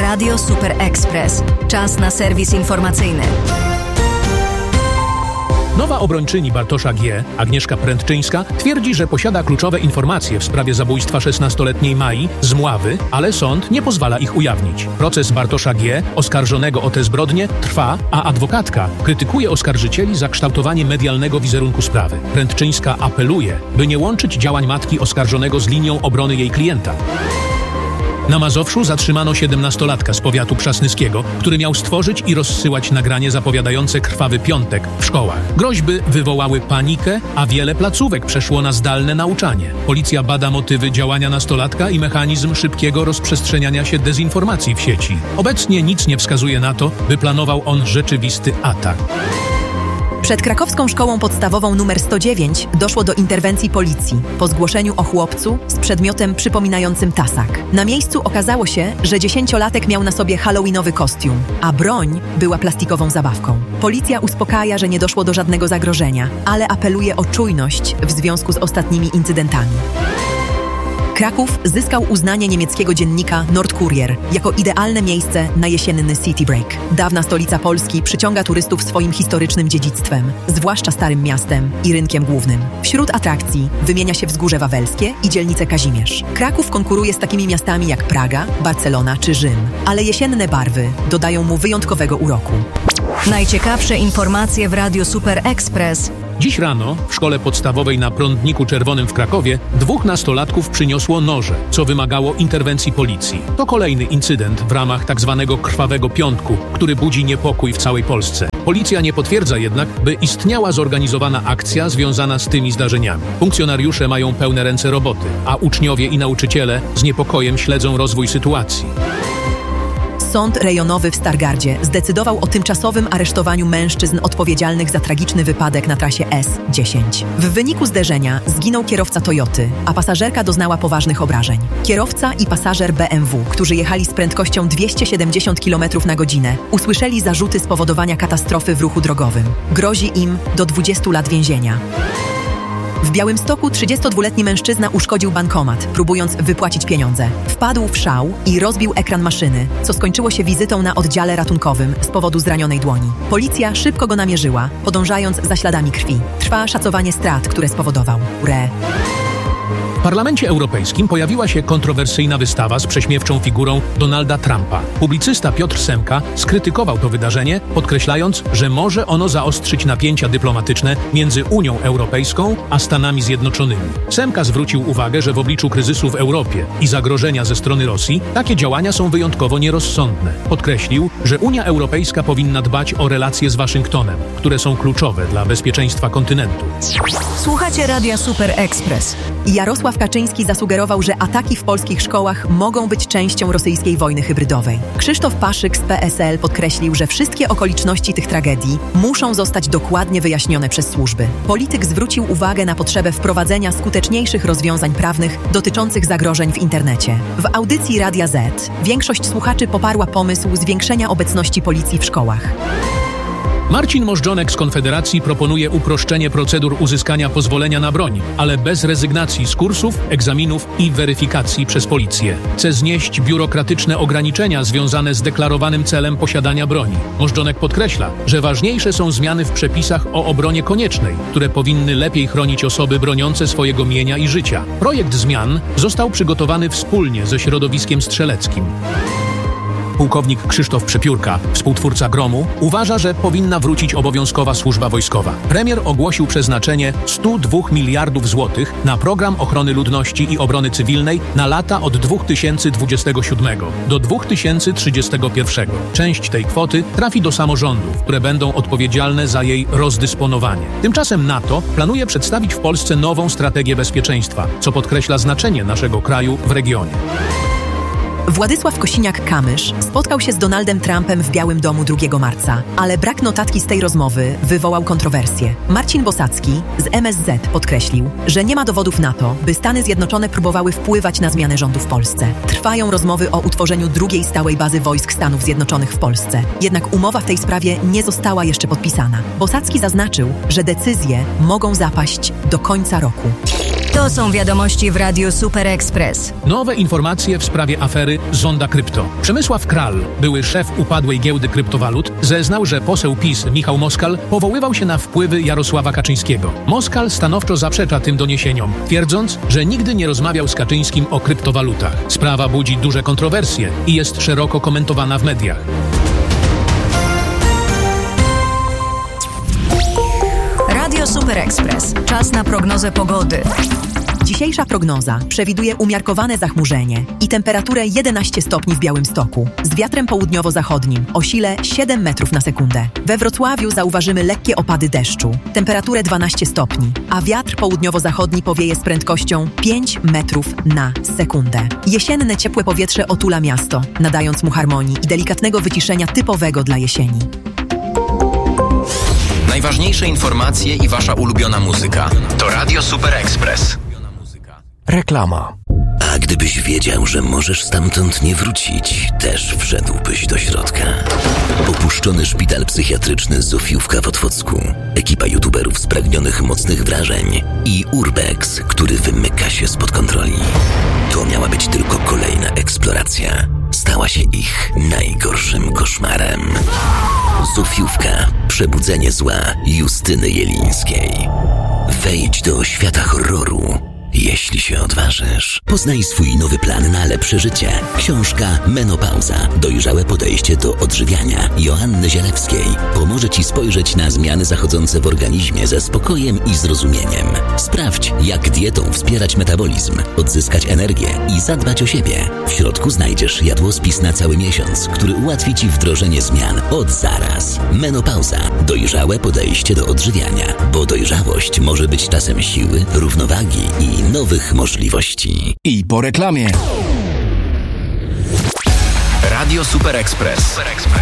Radio Super Express. Czas na serwis informacyjny. Nowa obrończyni Bartosza G., Agnieszka Prędczyńska, twierdzi, że posiada kluczowe informacje w sprawie zabójstwa 16-letniej Mai z Mławy, ale sąd nie pozwala ich ujawnić. Proces Bartosza G., oskarżonego o te zbrodnie, trwa, a adwokatka krytykuje oskarżycieli za kształtowanie medialnego wizerunku sprawy. Prędczyńska apeluje, by nie łączyć działań matki oskarżonego z linią obrony jej klienta. Na Mazowszu zatrzymano 17-latka z powiatu przasnyskiego, który miał stworzyć i rozsyłać nagranie zapowiadające krwawy piątek w szkołach. Groźby wywołały panikę, a wiele placówek przeszło na zdalne nauczanie. Policja bada motywy działania nastolatka i mechanizm szybkiego rozprzestrzeniania się dezinformacji w sieci. Obecnie nic nie wskazuje na to, by planował on rzeczywisty atak. Przed krakowską szkołą podstawową nr 109 doszło do interwencji policji po zgłoszeniu o chłopcu z przedmiotem przypominającym tasak. Na miejscu okazało się, że 10-latek miał na sobie halloweenowy kostium, a broń była plastikową zabawką. Policja uspokaja, że nie doszło do żadnego zagrożenia, ale apeluje o czujność w związku z ostatnimi incydentami. Kraków zyskał uznanie niemieckiego dziennika Nordkurier jako idealne miejsce na jesienny city break. Dawna stolica Polski przyciąga turystów swoim historycznym dziedzictwem, zwłaszcza Starym Miastem i rynkiem głównym. Wśród atrakcji wymienia się Wzgórze Wawelskie i dzielnicę Kazimierz. Kraków konkuruje z takimi miastami jak Praga, Barcelona czy Rzym, ale jesienne barwy dodają mu wyjątkowego uroku. Najciekawsze informacje w Radiu Super Express. Dziś rano w szkole podstawowej na Prądniku Czerwonym w Krakowie 2 nastolatków przyniosło noże, co wymagało interwencji policji. To kolejny incydent w ramach tzw. krwawego piątku, który budzi niepokój w całej Polsce. Policja nie potwierdza jednak, by istniała zorganizowana akcja związana z tymi zdarzeniami. Funkcjonariusze mają pełne ręce roboty, a uczniowie i nauczyciele z niepokojem śledzą rozwój sytuacji. Sąd rejonowy w Stargardzie zdecydował o tymczasowym aresztowaniu mężczyzn odpowiedzialnych za tragiczny wypadek na trasie S10. W wyniku zderzenia zginął kierowca Toyoty, a pasażerka doznała poważnych obrażeń. Kierowca i pasażer BMW, którzy jechali z prędkością 270 km na godzinę, usłyszeli zarzuty spowodowania katastrofy w ruchu drogowym. Grozi im do 20 lat więzienia. W Białymstoku 32-letni mężczyzna uszkodził bankomat, próbując wypłacić pieniądze. Wpadł w szał i rozbił ekran maszyny, co skończyło się wizytą na oddziale ratunkowym z powodu zranionej dłoni. Policja szybko go namierzyła, podążając za śladami krwi. Trwa szacowanie strat, które spowodował. W Parlamencie Europejskim pojawiła się kontrowersyjna wystawa z prześmiewczą figurą Donalda Trumpa. Publicysta Piotr Semka skrytykował to wydarzenie, podkreślając, że może ono zaostrzyć napięcia dyplomatyczne między Unią Europejską a Stanami Zjednoczonymi. Semka zwrócił uwagę, że w obliczu kryzysu w Europie i zagrożenia ze strony Rosji takie działania są wyjątkowo nierozsądne. Podkreślił, że Unia Europejska powinna dbać o relacje z Waszyngtonem, które są kluczowe dla bezpieczeństwa kontynentu. Słuchacie Radia Super Express. Jarosław Kaczyński zasugerował, że ataki w polskich szkołach mogą być częścią rosyjskiej wojny hybrydowej. Krzysztof Paszyk z PSL podkreślił, że wszystkie okoliczności tych tragedii muszą zostać dokładnie wyjaśnione przez służby. Polityk zwrócił uwagę na potrzebę wprowadzenia skuteczniejszych rozwiązań prawnych dotyczących zagrożeń w internecie. W audycji Radia Z większość słuchaczy poparła pomysł zwiększenia obecności policji w szkołach. Marcin Możdżonek z Konfederacji proponuje uproszczenie procedur uzyskania pozwolenia na broń, ale bez rezygnacji z kursów, egzaminów i weryfikacji przez policję. Chce znieść biurokratyczne ograniczenia związane z deklarowanym celem posiadania broni. Możdżonek podkreśla, że ważniejsze są zmiany w przepisach o obronie koniecznej, które powinny lepiej chronić osoby broniące swojego mienia i życia. Projekt zmian został przygotowany wspólnie ze środowiskiem strzeleckim. Pułkownik Krzysztof Przepiórka, współtwórca Gromu, uważa, że powinna wrócić obowiązkowa służba wojskowa. Premier ogłosił przeznaczenie 102 miliardów złotych na program ochrony ludności i obrony cywilnej na lata od 2027 do 2031. Część tej kwoty trafi do samorządów, które będą odpowiedzialne za jej rozdysponowanie. Tymczasem NATO planuje przedstawić w Polsce nową strategię bezpieczeństwa, co podkreśla znaczenie naszego kraju w regionie. Władysław Kosiniak-Kamysz spotkał się z Donaldem Trumpem w Białym Domu 2 marca, ale brak notatki z tej rozmowy wywołał kontrowersje. Marcin Bosacki z MSZ podkreślił, że nie ma dowodów na to, by Stany Zjednoczone próbowały wpływać na zmianę rządu w Polsce. Trwają rozmowy o utworzeniu drugiej stałej bazy wojsk Stanów Zjednoczonych w Polsce. Jednak umowa w tej sprawie nie została jeszcze podpisana. Bosacki zaznaczył, że decyzje mogą zapaść do końca roku. To są wiadomości w Radiu Super Express. Nowe informacje w sprawie afery Zonda Krypto. Przemysław Kral, były szef upadłej giełdy kryptowalut, zeznał, że poseł PiS Michał Moskal powoływał się na wpływy Jarosława Kaczyńskiego. Moskal stanowczo zaprzecza tym doniesieniom, twierdząc, że nigdy nie rozmawiał z Kaczyńskim o kryptowalutach. Sprawa budzi duże kontrowersje i jest szeroko komentowana w mediach. Radio Super Express. Czas na prognozę pogody. Dzisiejsza prognoza przewiduje umiarkowane zachmurzenie i temperaturę 11 stopni w Białymstoku z wiatrem południowo-zachodnim o sile 7 metrów na sekundę. We Wrocławiu zauważymy lekkie opady deszczu, temperaturę 12 stopni, a wiatr południowo-zachodni powieje z prędkością 5 metrów na sekundę. Jesienne ciepłe powietrze otula miasto, nadając mu harmonii i delikatnego wyciszenia typowego dla jesieni. Najważniejsze informacje i wasza ulubiona muzyka to Radio Super Express. Reklama. A gdybyś wiedział, że możesz stamtąd nie wrócić, też wszedłbyś do środka. Opuszczony szpital psychiatryczny Zofiówka w Otwocku, ekipa youtuberów spragnionych mocnych wrażeń i Urbex, który wymyka się spod kontroli. To miała być tylko kolejna eksploracja. Stała się ich najgorszym koszmarem. Zofiówka. Przebudzenie zła Justyny Jelińskiej. Wejdź do świata horroru, jeśli się odważysz. Poznaj swój nowy plan na lepsze życie. Książka Menopauza. Dojrzałe podejście do odżywiania Joanny Zielewskiej pomoże Ci spojrzeć na zmiany zachodzące w organizmie ze spokojem i zrozumieniem. Sprawdź, jak dietą wspierać metabolizm, odzyskać energię i zadbać o siebie. W środku znajdziesz jadłospis na cały miesiąc, który ułatwi Ci wdrożenie zmian od zaraz. Menopauza. Dojrzałe podejście do odżywiania, bo dojrzałość może być czasem siły, równowagi i nowych możliwości. I po reklamie. Radio Super Express.